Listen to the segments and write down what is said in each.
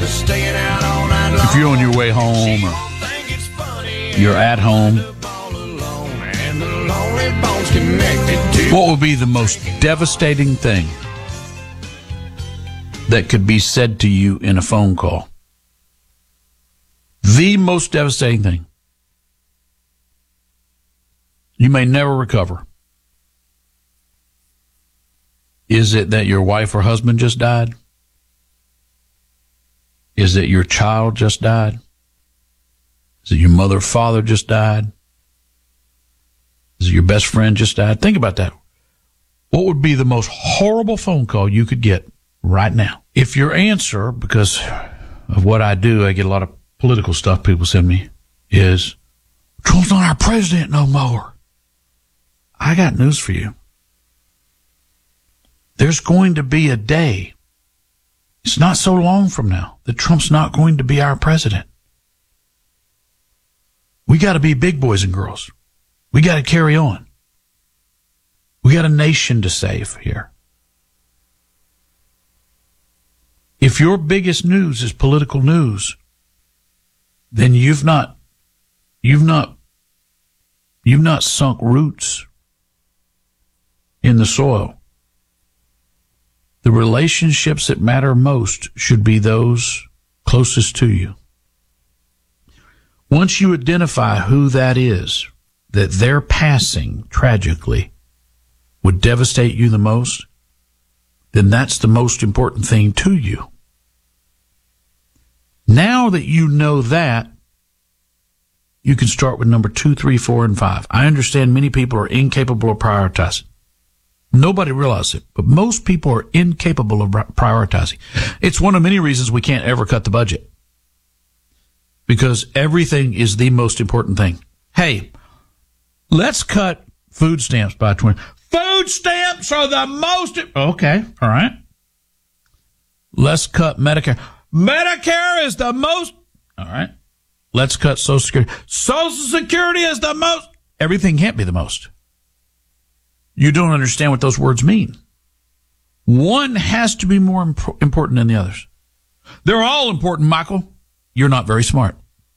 If you're on your way home or you're at home, what would be the most devastating thing that could be said to you in a phone call? The most devastating thing. You may never recover. Is it that your wife or husband just died? Is it your child just died? Is it your mother or father just died? Is it your best friend just died? Think about that. What would be the most horrible phone call you could get right now? If your answer, because of what I do, I get a lot of political stuff people send me, is, Trump's not our president no more. I got news for you. There's going to be a day, it's not so long from now, that Trump's not going to be our president. We got to be big boys and girls. We got to carry on. We got a nation to save here. If your biggest news is political news, then you've not sunk roots in the soil. The relationships that matter most should be those closest to you. Once you identify who that is, that their passing tragically would devastate you the most, then that's the most important thing to you. Now that you know that, you can start with number 2, 3, 4, and 5. I understand many people are incapable of prioritizing. Nobody realizes it, but most people are incapable of prioritizing. It's one of many reasons we can't ever cut the budget, because everything is the most important thing. Hey, let's cut food stamps by 20. Food stamps are the most... Okay, all right. Let's cut Medicare. Medicare is the most... All right. Let's cut Social Security. Social Security is the most... Everything can't be the most. You don't understand what those words mean. One has to be more important than the others. They're all important, Michael. You're not very smart.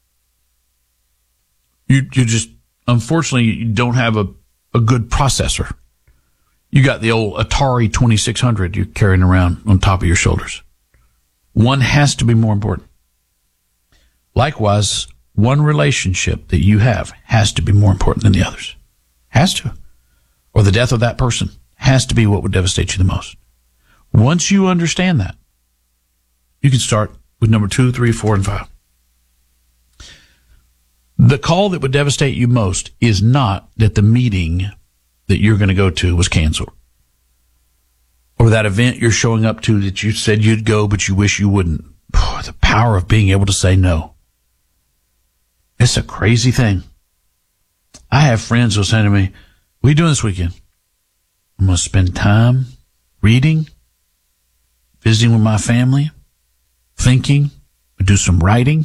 You just, unfortunately, you don't have a good processor. You got the old Atari 2600 you're carrying around on top of your shoulders. One has to be more important. Likewise, one relationship that you have has to be more important than the others. Has to. Or the death of that person has to be what would devastate you the most. Once you understand that, you can start with number 2, 3, 4, and 5. The call that would devastate you most is not that the meeting that you're going to go to was canceled, or that event you're showing up to that you said you'd go but you wish you wouldn't. The power of being able to say no. It's a crazy thing. I have friends who say to me, what are you doing this weekend? I'm going to spend time reading, visiting with my family, thinking, do some writing.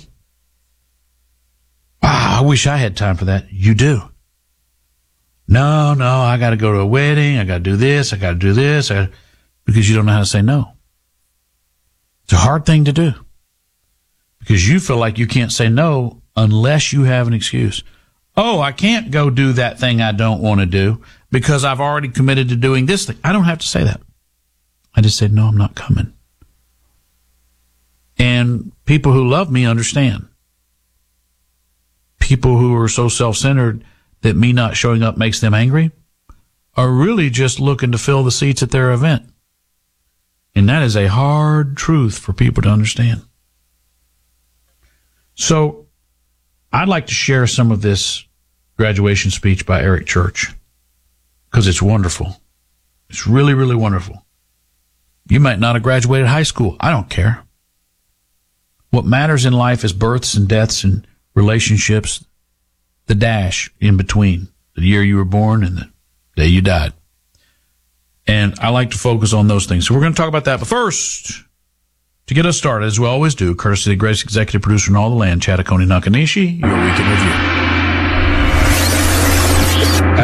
I wish I had time for that. You do. No, I got to go to a wedding. I got to do this. I got to do this. Because you don't know how to say no. It's a hard thing to do. Because you feel like you can't say no unless you have an excuse. Oh, I can't go do that thing I don't want to do because I've already committed to doing this thing. I don't have to say that. I just said, no, I'm not coming. And people who love me understand. People who are so self-centered that me not showing up makes them angry are really just looking to fill the seats at their event. And that is a hard truth for people to understand. So I'd like to share some of this graduation speech by Eric Church because it's wonderful. It's really, really wonderful. You might not have graduated high school. I don't care. What matters in life is births and deaths and relationships, the dash in between, the year you were born and the day you died. And I like to focus on those things. So we're going to talk about that. But first, to get us started, as we always do, courtesy of the greatest executive producer in all the land, Chad Oconee Nakanishi, your weekend review.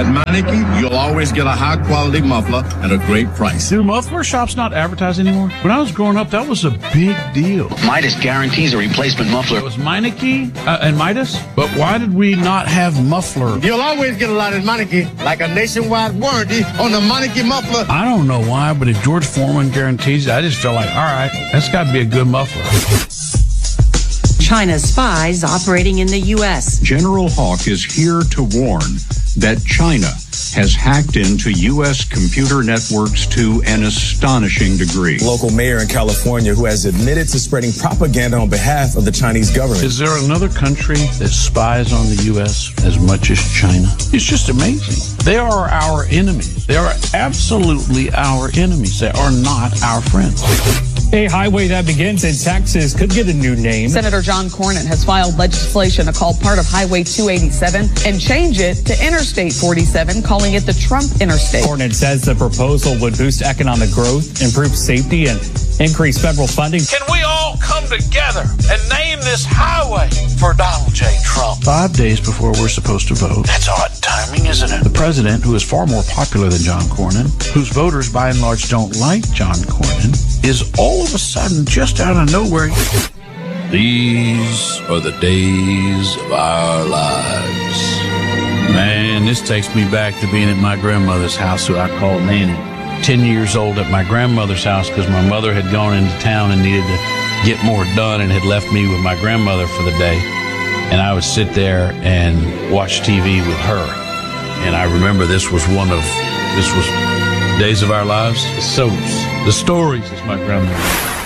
At Meineke, you'll always get a high-quality muffler at a great price. Do muffler shops not advertise anymore? When I was growing up, that was a big deal. Midas guarantees a replacement muffler. It was Meineke and Midas, but why did we not have muffler? You'll always get a lot at Meineke, like a nationwide warranty on the Meineke muffler. I don't know why, but if George Foreman guarantees it, I just feel like, all right, that's got to be a good muffler. China's spies operating in the U.S. General Hawk is here to warn that China has hacked into U.S. computer networks to an astonishing degree. Local mayor in California who has admitted to spreading propaganda on behalf of the Chinese government. Is there another country that spies on the U.S. as much as China? It's just amazing. They are our enemies. They are absolutely our enemies. They are not our friends. A highway that begins in Texas could get a new name. Senator John Cornyn has filed legislation to call part of Highway 287 and change it to Interstate 47, calling it the Trump Interstate. Cornyn says the proposal would boost economic growth, improve safety, and increase federal funding. Can we all come together and name this highway for Donald J. Trump? 5 days before we're supposed to vote. That's odd timing, isn't it? The president, who is far more popular than John Cornyn, whose voters by and large don't like John Cornyn, is all of a sudden just out of nowhere. These are the days of our lives. Man, this takes me back to being at my grandmother's house, who I call Nanny. 10 years old at my grandmother's house because my mother had gone into town and needed to get more done and had left me with my grandmother for the day. And I would sit there and watch TV with her. And I remember this was Days of Our Lives. The stories, as my grandmother